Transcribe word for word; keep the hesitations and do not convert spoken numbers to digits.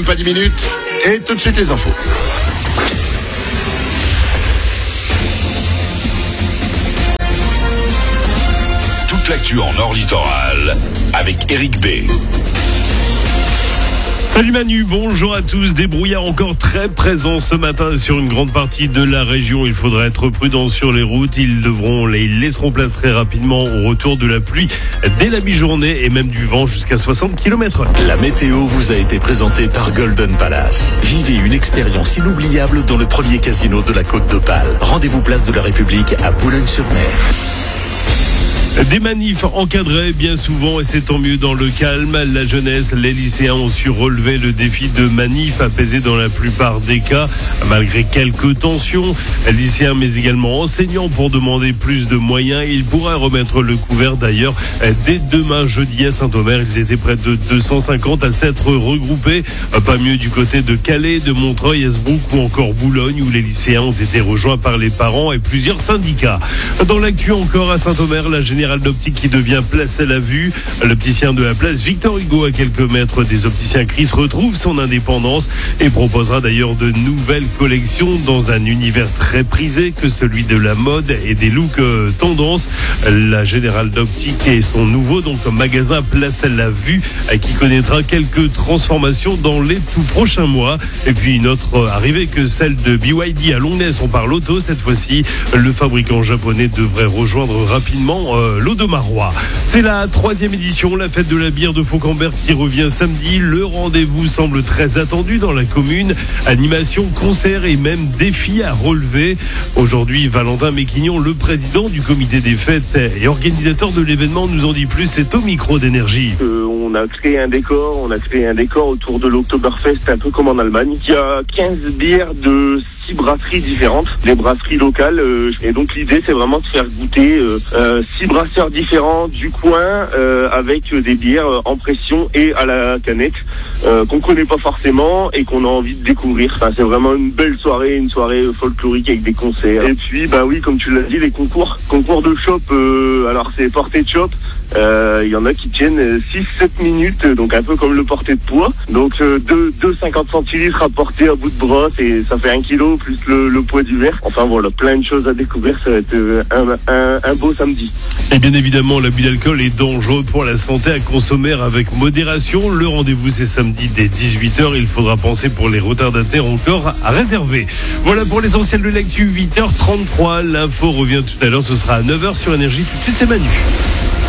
même pas dix minutes. Et tout de suite les infos. Toute l'actu en Nord Littoral avec Eric B. Salut Manu, bonjour à tous. Des brouillards encore très présents ce matin sur une grande partie de la région. Il faudra être prudent sur les routes. Ils devront, ils laisseront place très rapidement au retour de la pluie dès la mi-journée et même du vent jusqu'à soixante kilomètres heure. La météo vous a été présentée par Golden Palace. Vivez une expérience inoubliable dans le premier casino de la Côte d'Opale. Rendez-vous place de la République à Boulogne-sur-Mer. Des manifs encadrés bien souvent et c'est tant mieux dans le calme. La jeunesse, les lycéens ont su relever le défi de manif apaisé dans la plupart des cas, malgré quelques tensions. Lycéens mais également enseignants pour demander plus de moyens. Ils pourraient remettre le couvert d'ailleurs dès demain jeudi à Saint-Omer. Ils étaient près de deux cent cinquante à s'être regroupés. Pas mieux du côté de Calais, de Montreuil, Esbrook ou encore Boulogne où les lycéens ont été rejoints par les parents et plusieurs syndicats. Dans l'actu encore à Saint-Omer, la générale d'optique qui devient place à la vue. L'opticien de la place Victor Hugo à quelques mètres des opticiens Chris retrouve son indépendance et proposera d'ailleurs de nouvelles collections dans un univers très prisé que celui de la mode et des looks euh, tendance. La générale d'optique et son nouveau donc magasin place à la vue euh, qui connaîtra quelques transformations dans les tout prochains mois. Et puis une autre arrivée que celle de B Y D à Longnes. On parle auto cette fois-ci. Le fabricant japonais devrait rejoindre rapidement euh, l'Audomarois. C'est la troisième édition, la fête de la bière de Fauquembert qui revient samedi. Le rendez-vous semble très attendu dans la commune. Animation, concert et même défis à relever. Aujourd'hui, Valentin Méquignon, le président du comité des fêtes et organisateur de l'événement, nous en dit plus. C'est au micro d'Énergie. Euh, on a créé un décor, on a créé un décor autour de l'Oktoberfest, un peu comme en Allemagne. Il y a quinze bières de six brasseries différentes, des brasseries locales. Euh, et donc l'idée, c'est vraiment de faire goûter euh, euh, six brasseurs différents du coin euh, avec des bières en pression et à la canette euh, qu'on connaît pas forcément et qu'on a envie de découvrir. Enfin, c'est vraiment une belle soirée, une soirée folklorique avec des concerts. Et puis, bah oui, comme tu l'as dit, les concours, concours de shop. Euh, alors c'est portée de shop. Il euh, y en a qui tiennent six sept minutes, donc un peu comme le porté de poids. Donc euh, deux virgule cinquante centilitres à porter à bout de brosse et ça fait un kilo plus le, le poids du verre. Enfin voilà, plein de choses à découvrir. Ça va être un, un, un beau samedi. Et bien évidemment, l'abus d'alcool est dangereux pour la santé, à consommer avec modération. Le rendez-vous c'est samedi dès dix-huit heures. Il faudra penser pour les retardataires encore à réserver. Voilà pour l'essentiel de l'actu, huit heures trente-trois. L'info revient tout à l'heure, ce sera à neuf heures sur Énergie. Tout de suite, c'est Manu.